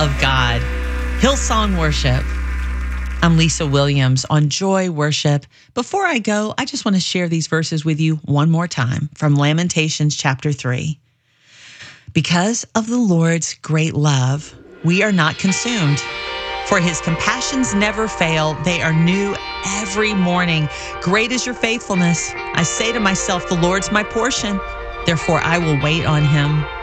of God. Hillsong Worship. I'm Lisa Williams on Joy Worship. Before I go, I just want to share these verses with you one more time from Lamentations chapter 3. Because of the Lord's great love, we are not consumed. For his compassions never fail. They are new every morning. Great is your faithfulness. I say to myself, the Lord's my portion. Therefore, I will wait on him.